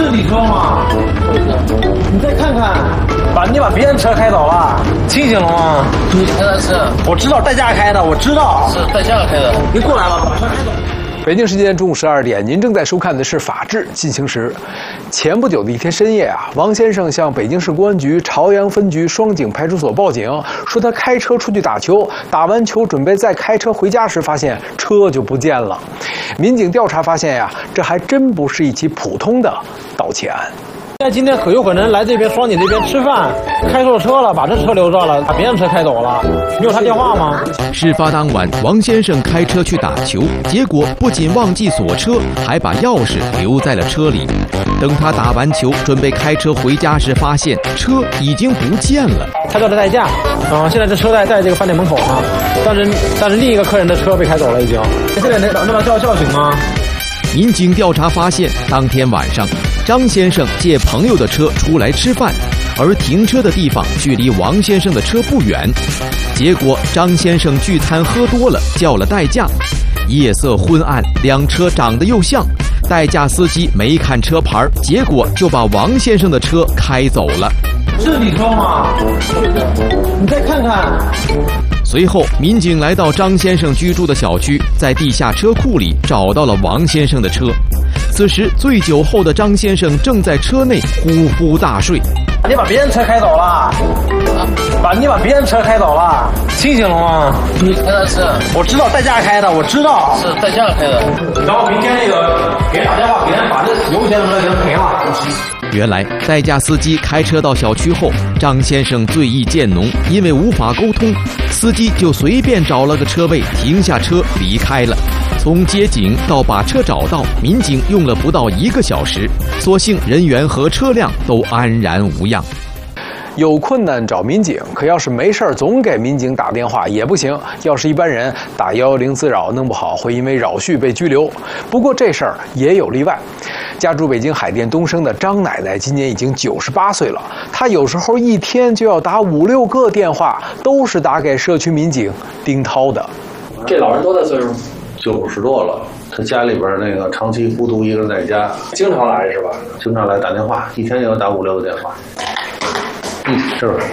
是你车吗？你再看看，你把别人车开走了，清醒了吗？ 你开的是？ 我知道代驾开的，我知道是代驾开的。 你过来吧，把车开走。 北京时间中午12点，您正在收看的是《法治进行时》。前不久的一天深夜王先生向北京市公安局朝阳分局双井派出所报警，说他开车出去打球，打完球准备再开车回家时，发现车就不见了。民警调查发现这还真不是一起普通的盗窃案。 今天可有可能来这边双井这边吃饭，开错车了，把这车留着了，把别人车开走了。你有他电话吗？ 事发当晚，王先生开车去打球，结果不仅忘记锁车，还把钥匙留在了车里。等他打完球，准备开车回家时，发现车已经不见了。 他叫的代驾，现在这车在这个饭店门口呢，但是另一个客人的车被开走了，已经。这边能把叫醒吗？ 民警调查发现，当天晚上，张先生借朋友的车出来吃饭，而停车的地方距离王先生的车不远。结果张先生聚餐喝多了，叫了代驾。夜色昏暗，两车长得又像，代驾司机没看车牌，结果就把王先生的车开走了。 是你车吗？你再看看。 随后，民警来到张先生居住的小区，在地下车库里找到了王先生的车。此时，醉酒后的张先生正在车内呼呼大睡。 你把别人车开走了，你把别人车开走了，清醒了吗？ 你开的是？ 我知道代驾开的，我知道是代驾开的。 然后明天那个给人打电话，给人把这油钱什么的给人赔了。 原来代驾司机开车到小区后，张先生醉意渐浓，因为无法沟通，司机就随便找了个车位停下车离开了。从接警到把车找到，民警用了不到1个小时，所幸人员和车辆都安然无恙。 有困难找民警，可要是没事儿总给民警打电话也不行。要是一般人打110自扰，弄不好会因为扰絮被拘留。不过这事儿也有例外。家住北京海淀东升的张奶奶今年已经98岁了，她有时候一天就要打5、6个电话，都是打给社区民警丁涛的。 这老人多大岁数 ？90多了。他家里边那个长期孤独一个人在家， 经常来是吧？ 经常来打电话，一天也要打5、6个电话。是不是？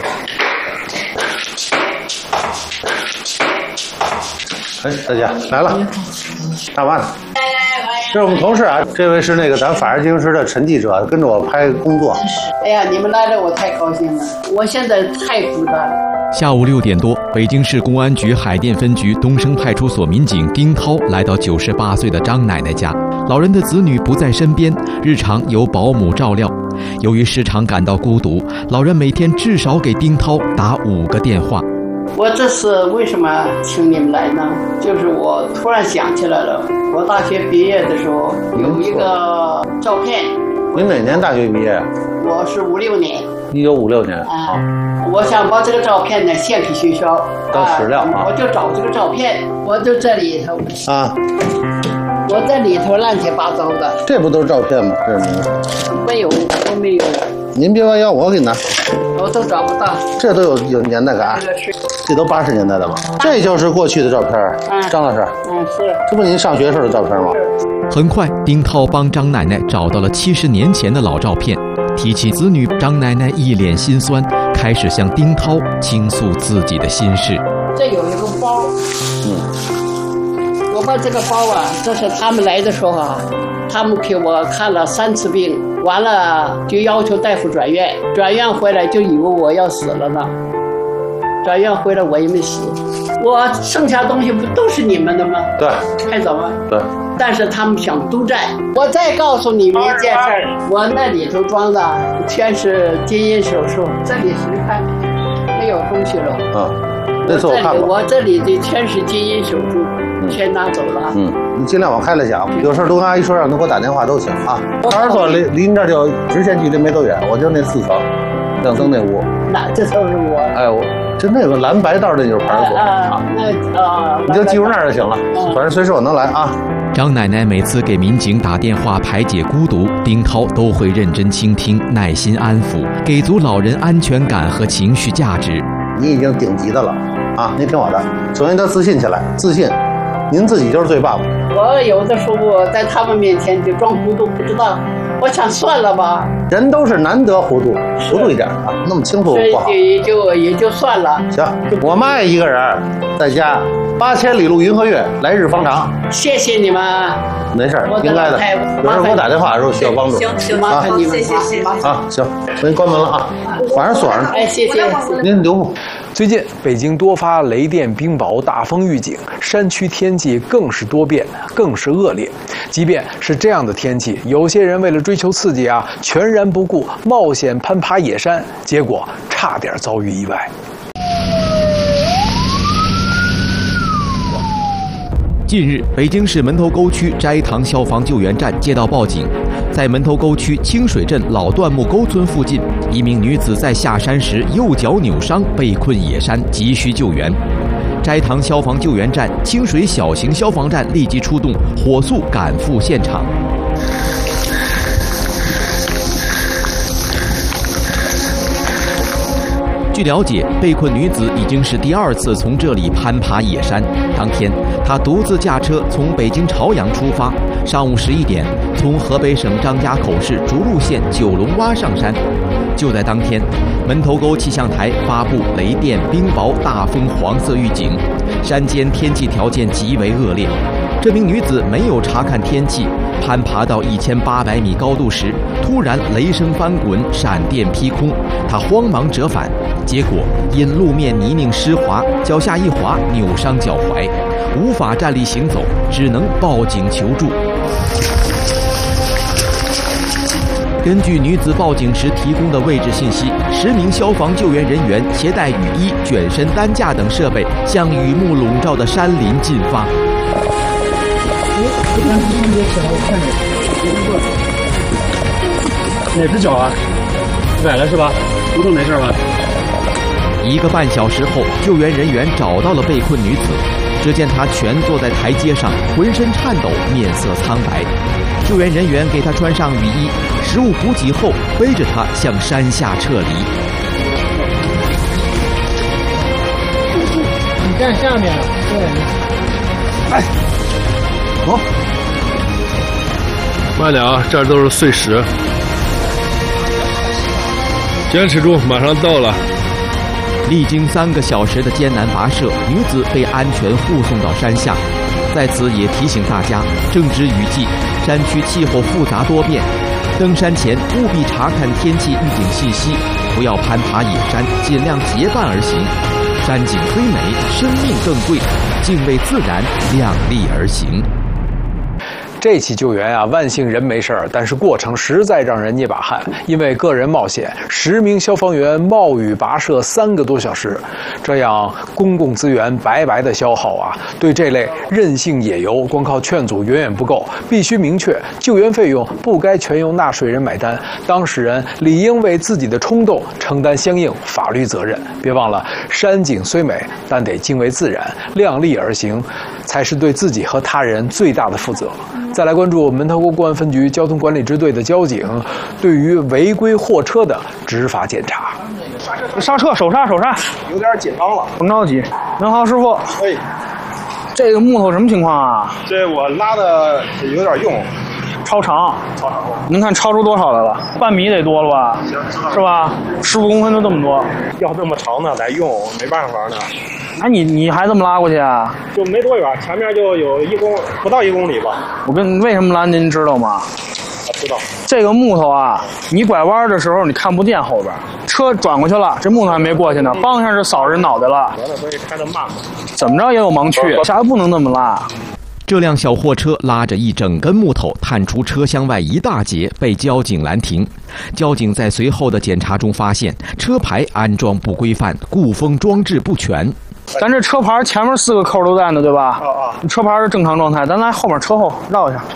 哎，大家来了，大腕子，这是我们同事这位是那个咱法制进行时的陈记者，跟着我拍工作。 哎呀，你们来了，我太高兴了，我现在太孤单了。 下午6点多，北京市公安局海淀分局东升派出所民警丁涛来到98岁的张奶奶家，老人的子女不在身边，日常由保姆照料。由于时常感到孤独，老人每天至少给丁涛打5个电话。 我这次为什么请你们来呢？就是我突然想起来了，我大学毕业的时候有一个照片。 您哪年大学毕业？ 我是56年。 1956年。 我想把这个照片呢献给学校当史料我就找这个照片，我就这里头我在里头乱七八糟的。 这不都是照片吗？这是没有，都没有。 您别弯腰，我给你拿。 我都找不到。 这都有年代感。这都80年代的吧？这就是过去的照片。张老师。 是。 这不您上学时候的照片吗？ 很快，丁涛帮张奶奶找到了70年前的老照片。提起子女，张奶奶一脸心酸，开始向丁涛倾诉自己的心事。 这有一个包。我把这个包这是他们来的时候他们给我看了3次病，完了就要求大夫转院，转院回来就以为我要死了呢。转院回来我也没死，我剩下东西不都是你们的吗？ 对， 开走吗？ 对。 但是他们想督战。我再告诉你们一件事儿，我那里头装的全是基因手术，这里是看没有东西了。 那次我看过。 我这里的全是基因手术，全拿走了。 你尽量往开了讲，有事都跟阿姨说，让她给我打电话都行啊。派出所离您这就直线距离没多远，我就那4层，亮灯那屋。 那这都是我。 哎，我就那个蓝白道那就是派出所你就记住那儿就行了，反正随时我能来啊。 张奶奶每次给民警打电话排解孤独，丁涛都会认真倾听，耐心安抚，给足老人安全感和情绪价值。 你已经顶级的了您听我的，首先他自信起来，自信，您自己就是最棒的。 我有的时候在他们面前就装糊涂，不知道我想算了吧。 人都是难得糊涂一点啊，那么清楚不好。 也就算了。 行，我们爱一个人在家，8000里路云和月，来日方长。 谢谢你们。 没事，应该的。有时候给我打电话的时候需要帮助。 行，麻烦你们，谢谢。 啊，行，我给你关门了啊，晚上锁上。 哎，谢谢。 您留步。 最近北京多发雷电、冰雹、大风预警，山区天气更是多变，更是恶劣。即便是这样的天气，有些人为了追求刺激啊，全然不顾，冒险攀爬野山，结果差点遭遇意外。 近日，北京市门头沟区斋堂消防救援站接到报警，在门头沟区清水镇老段木沟村附近，一名女子在下山时右脚扭伤，被困野山，急需救援。斋堂消防救援站、清水小型消防站立即出动，火速赶赴现场。据了解，被困女子已经是第2次从这里攀爬野山。当天，她独自驾车从北京朝阳出发，上午11点从河北省张家口市涿鹿县九龙洼上山。就在当天，门头沟气象台发布雷电、冰雹、大风黄色预警，山间天气条件极为恶劣。这名女子没有查看天气，攀爬到1800米高度时，突然雷声翻滚，闪电劈空，她慌忙折返，结果因路面泥泞湿滑，脚下一滑，扭伤脚踝，无法站立行走，只能报警求助。根据女子报警时提供的位置信息，10名消防救援人员携带雨衣、卷身担架等设备，向雨幕笼罩的山林进发。 哪只脚啊？崴了是吧？骨头没事吧 ？1个半小时后，救援人员找到了被困女子。只见她蜷坐在台阶上，浑身颤抖，面色苍白。救援人员给她穿上雨衣，食物补给后，背着她向山下撤离。 你站下面，对。 哎，走。 慢点啊，这儿都是碎石。坚持住，马上到了。 历经3个小时的艰难跋涉，女子被安全护送到山下。在此也提醒大家，正值雨季，山区气候复杂多变，登山前务必查看天气预警信息，不要攀爬野山，尽量结伴而行。山景虽美，生命更贵，敬畏自然，量力而行。 这起救援啊，万幸人没事儿，但是过程实在让人捏把汗。因为个人冒险，10名消防员冒雨跋涉3个多小时，这样公共资源白白的消耗啊！对这类任性野游，光靠劝阻远远不够，必须明确救援费用不该全由纳税人买单，当事人理应为自己的冲动承担相应法律责任。别忘了，山景虽美，但得敬畏自然，量力而行，才是对自己和他人最大的负责。再来关注门头沟公安分局交通管理支队的交警对于违规货车的执法检查。 刹车，手刹， 有点紧张了， 甭着急。您好，师傅。 哎， 这个木头什么情况啊？ 这我拉的有点用， 超长。您看超出多少来了？半米得多了吧？是吧？15公分就这么多。 要这么长呢，得用，没办法呢。 哎，你还这么拉过去啊？ 就没多远，前面就有不到1公里吧。 我为什么拦您知道吗？ 知道。 这个木头啊，你拐弯的时候你看不见后边，车转过去了，这木头还没过去呢，帮一下就扫人脑袋了。 所以开得慢。 怎么着也有盲区，下回不能那么拉。 这辆小货车拉着一整根木头，探出车厢外一大截，被交警拦停。交警在随后的检查中发现，车牌安装不规范，固封装置不全。 咱这车牌前面4个扣都在呢，对吧？车牌是正常状态，咱来后面车后绕一下。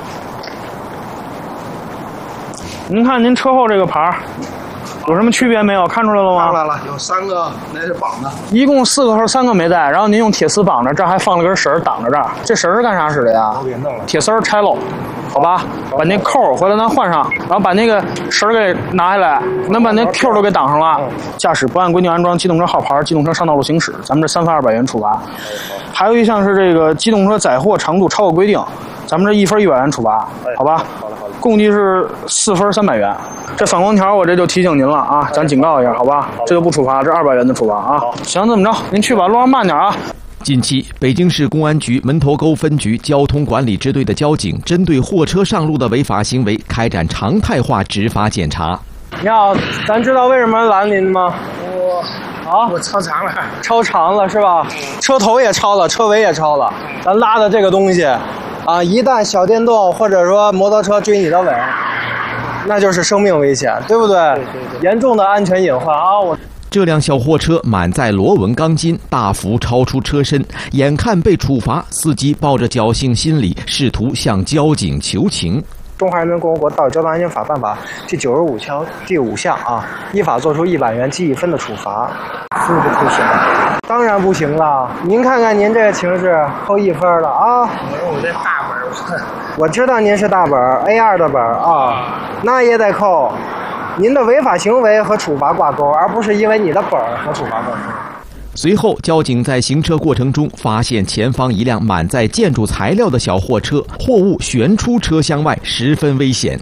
您看您车后这个牌有什么区别没有？看出来了吗？ 看出来了，有3个那是绑的， 一共4个和3个没带，然后您用铁丝绑着，这儿还放了根绳挡着这儿。这绳是干啥使的呀？铁丝拆喽，好吧？把那扣回来咱换上，然后把那个绳给拿下来，能把那 Q 都给挡上了。驾驶不按规定安装机动车号牌，机动车上道路行驶，咱们这3罚200元处罚。还有一项是这个机动车载货长度超过规定，咱们这1分100元处罚，好吧？好的。 共计是4份300元。这反光条我这就提醒您了啊，咱警告一下，好吧？这就不处罚，这200元的处罚啊。行，这么着，您去吧，路上慢点啊。 近期，北京市公安局门头沟分局交通管理支队的交警针对货车上路的违法行为开展常态化执法检查。 你好，咱知道为什么拦您吗？ 我超长了， 超长了是吧？车头也超了，车尾也超了。咱拉的这个东西，啊，一旦小电动或者说摩托车追你的尾，那就是生命危险，对不对？对。严重的安全隐患啊！ 这辆小货车满载螺纹钢筋，大幅超出车身，眼看被处罚，司机抱着侥幸心理，试图向交警求情。 中华人民共和国道路交通安全法办法第95条第5项啊，依法作出100元记1分的处罚，负不扣刑。当然不行了，您看看您这个情势，扣1分了啊！ 我这大本， 我知道您是大本 A2 的本啊，那也得扣。您的违法行为和处罚挂钩，而不是因为你的本和处罚挂钩。 随后，交警在行车过程中发现前方一辆满载建筑材料的小货车，货物悬出车厢外，十分危险。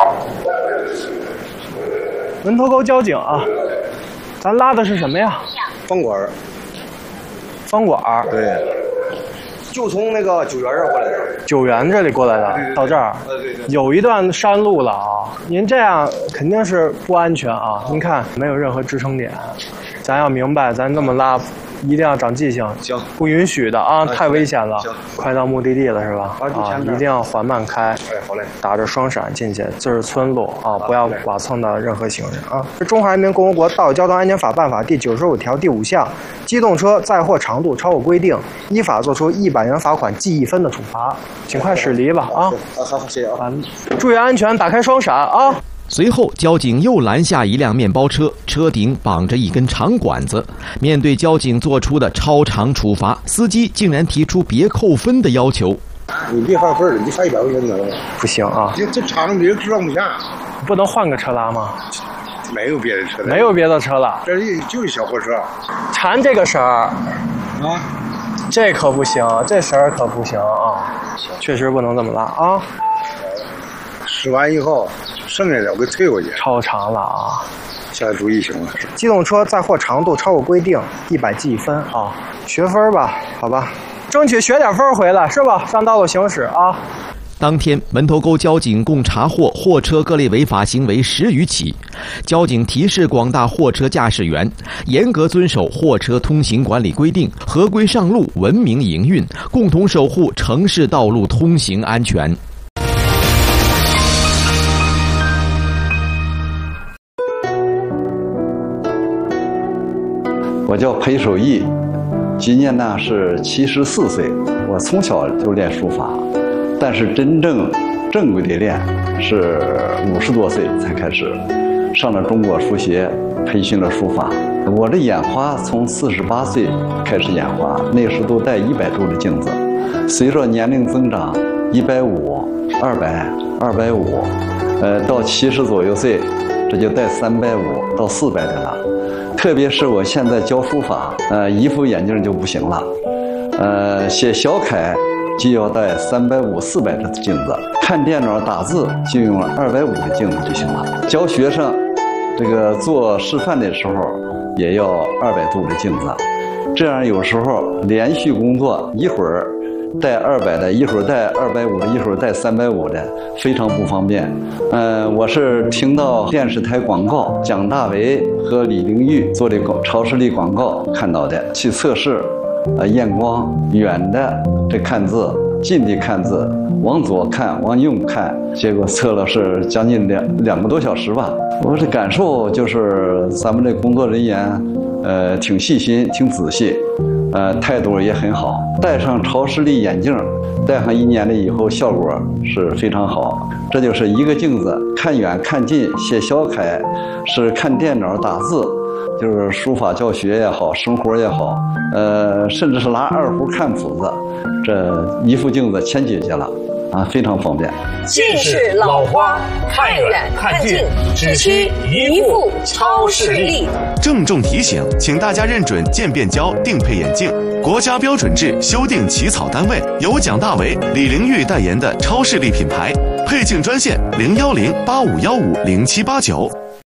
门头沟交警啊，咱拉的是什么呀？ 方管。 方管。 对。就从那个九元这过来的。 九元这里过来的，对到这儿。 对。 有一段山路了啊，您这样肯定是不安全啊！您看，没有任何支撑点。咱要明白，咱这么拉，一定要长记性。 行， 不允许的啊，太危险了。 行， 快到目的地了是吧？啊，一定要缓慢开。 哎，好嘞。 打着双闪进去，这是村路啊，不要剐蹭到任何行人啊。《中华人民共和国道路交通安全法办法》第95条第5项，机动车载货长度超过规定，依法作出100元罚款、记1分的处罚。请快驶离吧啊！ 好，谢谢啊。 注意安全，打开双闪啊！ 随后，交警又拦下一辆面包车，车顶绑着一根长管子。面对交警做出的超长处罚，司机竟然提出别扣分的要求。 你别罚分了，你罚100块钱就能了。 不行啊！ 这长别人装不下。 不能换个车拉吗？ 没有别的车。 没有别的车了。 这就是小货车。 缠这个绳儿。 啊。 这可不行，这绳儿可不行啊！确实不能这么拉啊！ 使完以后，剩下的我给退回去。 超长了啊！ 下次注意行了。 机动车载货长度超过规定，100记1分啊！学分吧，好吧，争取学点分回来是吧？上道路行驶啊！ 当天，门头沟交警共查获货车各类违法行为10余起。交警提示广大货车驾驶员，严格遵守货车通行管理规定，合规上路，文明营运，共同守护城市道路通行安全。 我叫裴守义，今年呢是74岁。我从小就练书法。但是真正正规的练是50多岁才开始，上了中国书协，培训了书法。我这眼花从48岁开始眼花，那时都戴100度的镜子。随着年龄增长，150、200、250，到70左右岁，这就戴350到400的了。特别是我现在教书法，一副眼镜就不行了，写小楷。就要戴350、400的镜子，看电脑打字就用250的镜子就行了。教学生这个做示范的时候也要200度的镜子，这样有时候连续工作一会儿戴200的，一会儿戴250的，一会儿戴350的，非常不方便。我是听到电视台广告，蒋大为和李玲玉做的超视力广告看到的，去测试。验光，远的这看字，近的看字，往左看，往右看，结果测了是将近两个多小时吧。我这感受就是咱们这工作人员，挺细心，挺仔细，态度也很好。戴上超视力眼镜，戴上1年了以后，效果是非常好。这就是一个镜子，看远看近，写小楷，是看电脑打字。就是书法教学也好，生活也好，甚至是拿2胡看谱子，这一副镜子全解决了，啊，非常方便。 近视老花，看远看近，只需一副超视力。 郑重提醒，请大家认准渐变焦定配眼镜，国家标准制修订起草单位由蒋大为、李玲玉代言的超视力品牌。 配镜专线010-8515-0789。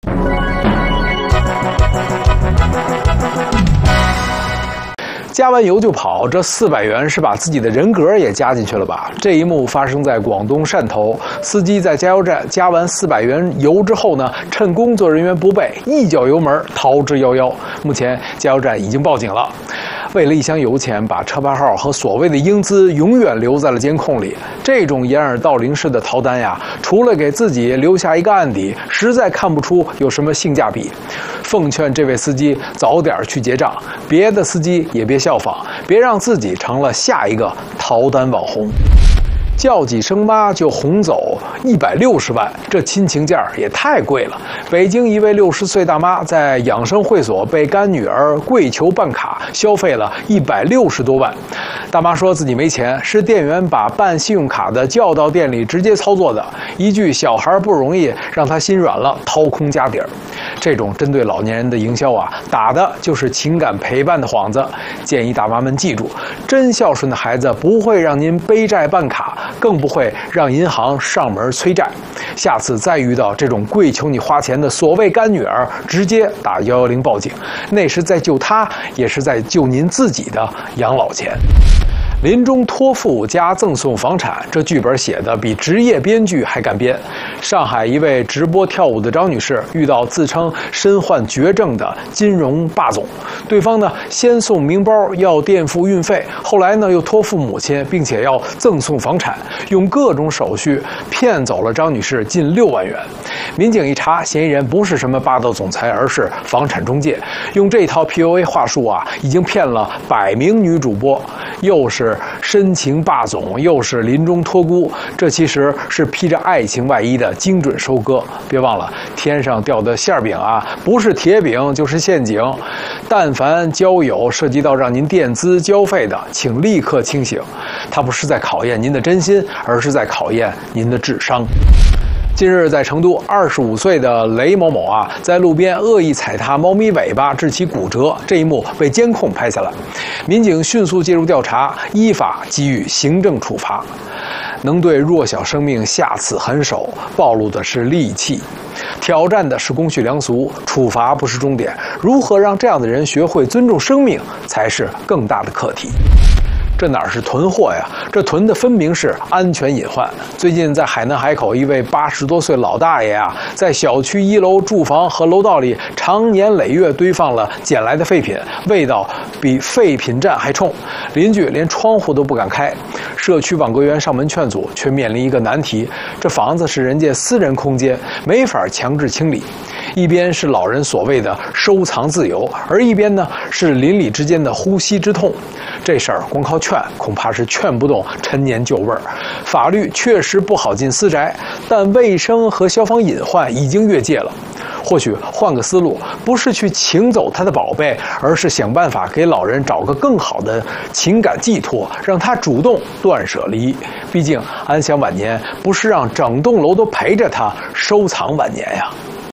加完油就跑，这400元是把自己的人格也加进去了吧？这一幕发生在广东汕头，司机在加油站加完400元油之后呢，趁工作人员不备，一脚油门逃之夭夭。目前加油站已经报警了。为了一箱油钱，把车牌号和所谓的英姿永远留在了监控里。这种掩耳盗铃式的逃单呀，除了给自己留下一个案底，实在看不出有什么性价比。奉劝这位司机早点去结账，别的司机也别效仿，别让自己成了下一个逃单网红。叫几声妈就哄走160万，这亲情价也太贵了。北京一位60岁大妈在养生会所被干女儿跪求办卡，消费了160多万。大妈说自己没钱，是店员把办信用卡的叫到店里直接操作的，一句小孩不容易让她心软了，掏空家底儿。这种针对老年人的营销啊，打的就是情感陪伴的幌子。建议大妈们记住，真孝顺的孩子不会让您背债办卡，更不会让银行上门催债。下次再遇到这种跪求你花钱的所谓干女儿，直接打110报警，那是在救她，也是在救您自己的养老钱。临终托付加赠送房产，这剧本写的比职业编剧还敢编。上海一位直播跳舞的张女士遇到自称身患绝症的金融霸总，对方呢先送名包要垫付运费，后来呢又托付母亲，并且要赠送房产，用各种手续骗走了张女士近6万元。民警一查，嫌疑人不是什么霸道总裁，而是房产中介，用这套 PUA 话术啊，已经骗了100名女主播，又是深情霸总，又是临终托孤，这其实是披着爱情外衣的精准收割。别忘了，天上掉的馅饼啊，不是铁饼就是陷阱。但凡交友涉及到让您垫资交费的，请立刻清醒，它不是在考验您的真心，而是在考验您的智商。近日，在成都，25岁的雷某某啊，在路边恶意踩踏猫咪尾巴，致其骨折，这一幕被监控拍下来。民警迅速介入调查，依法给予行政处罚。能对弱小生命下此狠手，暴露的是戾气，挑战的是公序良俗，处罚不是终点。如何让这样的人学会尊重生命，才是更大的课题。这哪是囤货呀？这囤的分明是安全隐患。最近在海南海口，一位80多岁老大爷啊，在小区1楼住房和楼道里长年累月堆放了捡来的废品，味道比废品站还冲，邻居连窗户都不敢开。社区网格员上门劝阻，却面临一个难题：这房子是人家私人空间，没法强制清理。一边是老人所谓的收藏自由，而一边呢是邻里之间的呼吸之痛。这事儿光靠劝，恐怕是劝不动陈年旧味儿。法律确实不好进私宅，但卫生和消防隐患已经越界了。或许换个思路，不是去请走他的宝贝，而是想办法给老人找个更好的情感寄托，让他主动断舍离。毕竟安享晚年不是让整栋楼都陪着他收藏晚年呀。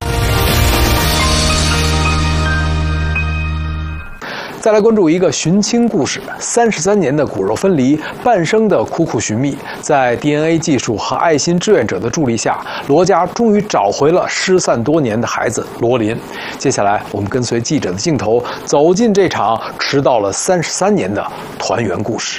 再来关注一个寻亲故事，33年的骨肉分离，半生的苦苦寻觅，在 DNA 技术和爱心志愿者的助力下，罗家终于找回了失散多年的孩子罗琳。接下来，我们跟随记者的镜头，走进这场迟到了33年的团圆故事。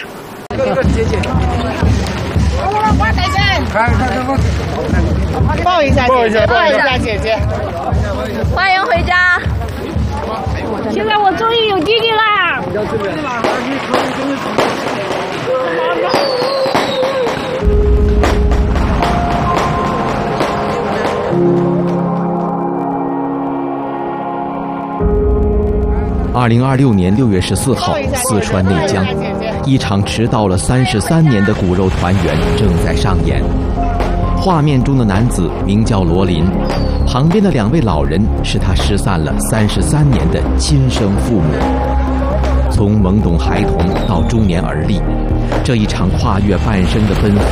抱一下姐姐，抱一下姐姐， 欢迎回家。 现在我终于有弟弟啦！ 2026年6月14号，四川内江，一场迟到了33年的骨肉团圆正在上演。画面中的男子名叫罗琳，旁边的2位老人是他失散了33年的亲生父母。从懵懂孩童到中年而立，这一场跨越半生的奔赴